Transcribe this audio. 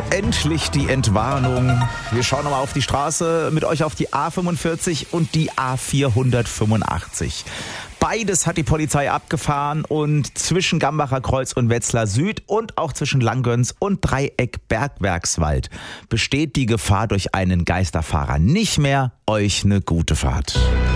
Endlich die Entwarnung. Wir schauen nochmal auf die Straße, mit euch auf die A45 und die A485. Beides hat die Polizei abgefahren und zwischen Gambacher Kreuz und Wetzlar Süd und auch zwischen Langgöns und Dreieck Bergwerkswald besteht die Gefahr durch einen Geisterfahrer nicht mehr. Euch eine gute Fahrt.